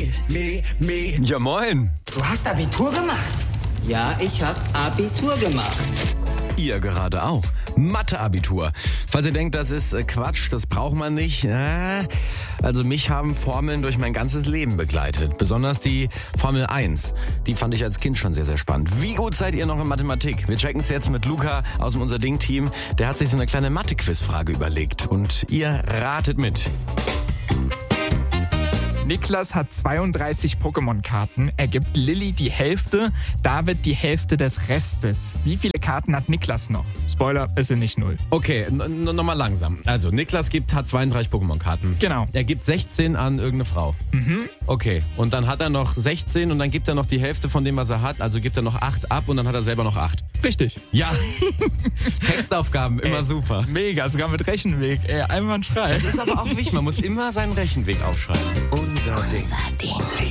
Ja, moin. Du hast Abitur gemacht? Ja, ich habe Abitur gemacht. Ihr gerade auch. Mathe-Abitur. Falls ihr denkt, das ist Quatsch, das braucht man nicht. Also mich haben Formeln durch mein ganzes Leben begleitet. Besonders die Formel 1. Die fand ich als Kind schon sehr, sehr spannend. Wie gut seid ihr noch in Mathematik? Wir checken es jetzt mit Luca aus dem Unser Ding-Team. Der hat sich so eine kleine Mathe-Quiz-Frage überlegt. Und ihr ratet mit. Niklas hat 32 Pokémon-Karten. Er gibt Lilly die Hälfte, David die Hälfte des Restes. Wie viele Karten hat Niklas noch? Spoiler, es sind nicht 0. Okay, nochmal langsam. Also, Niklas hat 32 Pokémon-Karten. Genau. Er gibt 16 an irgendeine Frau. Okay, und dann hat er noch 16 und dann gibt er noch die Hälfte von dem, was er hat. Also gibt er noch 8 ab und dann hat er selber noch 8. Richtig. Ja, Textaufgaben, immer super. Mega, sogar mit Rechenweg. Einwandfrei. Das ist aber auch wichtig, man muss immer seinen Rechenweg aufschreiben. Unser Ding.